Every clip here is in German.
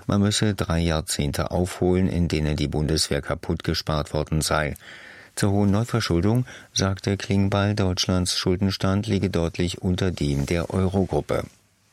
Man müsse 3 Jahrzehnte aufholen, in denen die Bundeswehr kaputt gespart worden sei. Zur hohen Neuverschuldung sagte Klingbeil, Deutschlands Schuldenstand liege deutlich unter dem der Eurogruppe.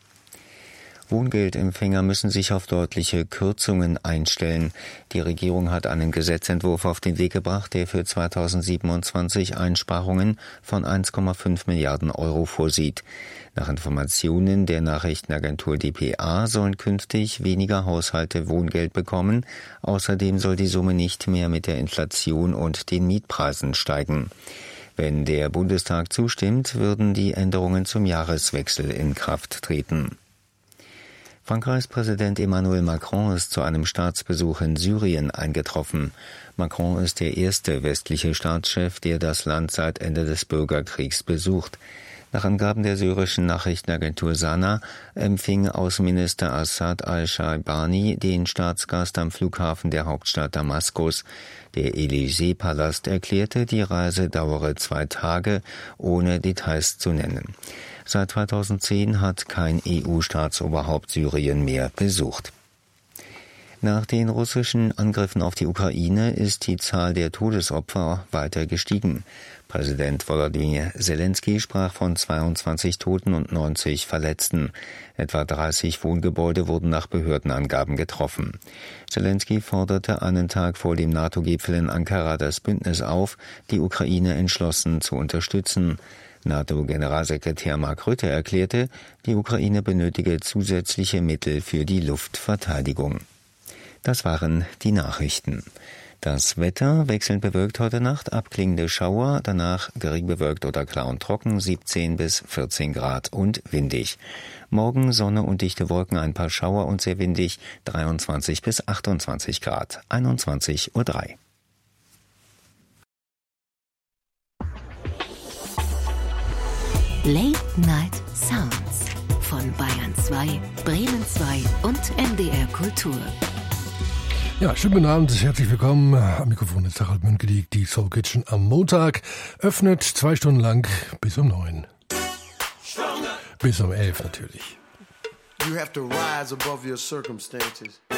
Wohngeldempfänger müssen sich auf deutliche Kürzungen einstellen. Die Regierung hat einen Gesetzentwurf auf den Weg gebracht, der für 2027 Einsparungen von 1,5 Milliarden Euro vorsieht. Nach Informationen der Nachrichtenagentur dpa sollen künftig weniger Haushalte Wohngeld bekommen. Außerdem soll die Summe nicht mehr mit der Inflation und den Mietpreisen steigen. Wenn der Bundestag zustimmt, würden die Änderungen zum Jahreswechsel in Kraft treten. Frankreichs Präsident Emmanuel Macron ist zu einem Staatsbesuch in Syrien eingetroffen. Macron ist der erste westliche Staatschef, der das Land seit Ende des Bürgerkriegs besucht. Nach Angaben der syrischen Nachrichtenagentur Sana empfing Außenminister Assad al-Shaibani den Staatsgast am Flughafen der Hauptstadt Damaskus. Der Élysée-Palast erklärte, die Reise dauere 2 Tage, ohne Details zu nennen. Seit 2010 hat kein EU-Staatsoberhaupt Syrien mehr besucht. Nach den russischen Angriffen auf die Ukraine ist die Zahl der Todesopfer weiter gestiegen. Präsident Volodymyr Zelensky sprach von 22 Toten und 90 Verletzten. Etwa 30 Wohngebäude wurden nach Behördenangaben getroffen. Zelensky forderte einen Tag vor dem NATO-Gipfel in Ankara das Bündnis auf, die Ukraine entschlossen zu unterstützen. NATO-Generalsekretär Mark Rutte erklärte, die Ukraine benötige zusätzliche Mittel für die Luftverteidigung. Das waren die Nachrichten. Das Wetter wechselnd bewölkt heute Nacht, abklingende Schauer, danach gering bewölkt oder klar und trocken, 17 bis 14 Grad und windig. Morgen Sonne und dichte Wolken, ein paar Schauer und sehr windig, 23 bis 28 Grad, 21:03 Uhr. Late Night Sounds von Bayern 2, Bremen 2 und NDR Kultur. Ja, schönen guten Abend, herzlich willkommen. Am Mikrofon ist Harald Münkedik. Die Soul Kitchen am Montag öffnet 2 Stunden lang bis um 9. Bis um 11 natürlich. You have to rise above your circumstances.